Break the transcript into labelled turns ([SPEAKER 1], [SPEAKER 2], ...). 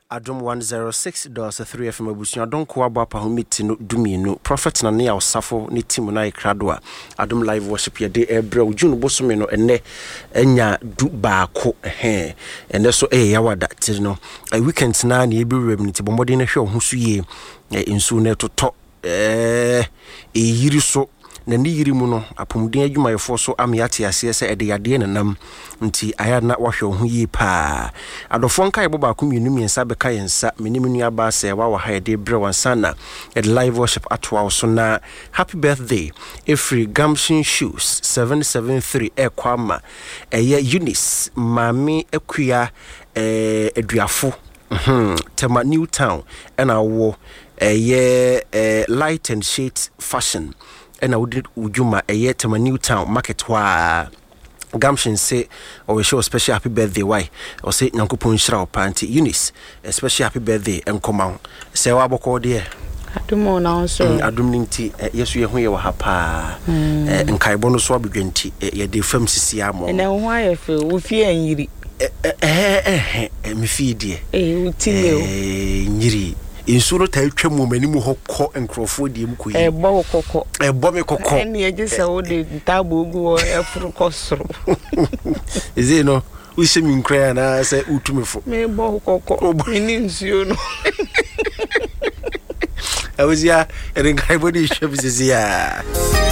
[SPEAKER 1] Adom 106.3 FM Abusia Donko Abapa Humiti no Duminu Prophet na ne Osafo ne team na Ikradwa Adom live worship ye de ebre June bosome no ene enya du baako ene so yawada ti no weekend na na ebiwem ni ti bomode na hwe ho so ye nsu na toto yiri so na ni yiri mu no apomden adwumayefo so amiate ase se ede yade nanam nti aya na wahwe ho yi pa adofo nka yebo ba komunu miensa be ka yensa menimunu aba se wa wa ha de bre wansana at live worship atwa so na happy birthday Efri Gamshin Shoes 773 ekwama Eunice mami ekua eduafo tema Newtown ena wo light and shade fashion and I would ujuma tema Newtown market wa Gamshin say or show a special happy birthday why or say Nankupon Shroud Panty Eunice a special happy birthday and come on say waboko dear
[SPEAKER 2] Adumo now so
[SPEAKER 1] Adumninti yes we are hapa and Kaibono Swabenti ye de fem sisiamo
[SPEAKER 2] and then why feel we fear yiri
[SPEAKER 1] me feed ye
[SPEAKER 2] yiri
[SPEAKER 1] insuro ta twam manimu hokko enkrofo die mko yi
[SPEAKER 2] ebo kokko
[SPEAKER 1] ebo me kokko
[SPEAKER 2] eni ejesa wo de tabo ogu efuru kosoro
[SPEAKER 1] ize no we se mi nkra na say utumefo
[SPEAKER 2] me ebo kokko eni nsuo no
[SPEAKER 1] awuzia erenkai body shop zizia